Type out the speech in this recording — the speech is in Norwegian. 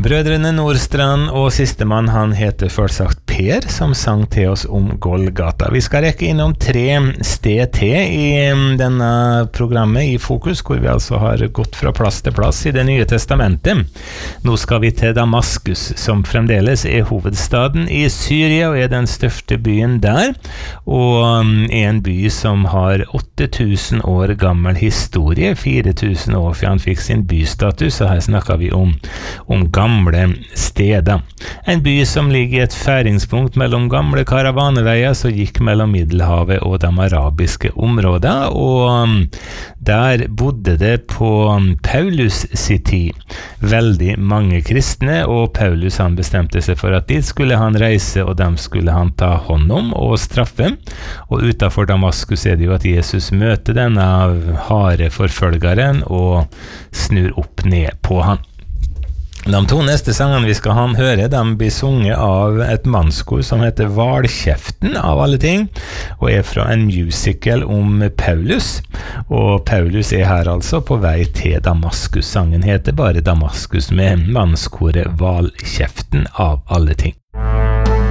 Brødrene Nordstrand og sistemann, han heter selvsagt Per, som sang til oss om Golgata. Vi skal rekke innom 3 sted til i denne programmet i Fokus, hvor vi altså har gått fra plass til plass i det nye testamentet. Nå skal vi til Damaskus, som fremdeles er hovedstaden i Syria og er den største byen der, og er en by som har 8000 år gammel historie, 4000 år før han fikk sin bystatus, og her snakker vi om gamle steder. En by som ligger i et færingspunkt mellom gamle karavaneveier som gikk mellom Middelhavet og de arabiske områder, og der bodde det på Paulus sin tid veldig mange kristne, og Paulus han bestemte seg for at dit skulle han reise, og dem skulle han ta hånd om og straffe. Og utenfor Damaskus er det jo at Jesus møter denne harde forfølgeren og snur opp ned på han. De 2 neste sangene vi skal høre, de blir sunget av et mannskor som heter Hvalkjeften, av alle ting, og er fra en musical om Paulus. Og Paulus er her altså på vei til Damaskus. Sangen heter bare Damaskus, med mannskoret Hvalkjeften, av alle ting.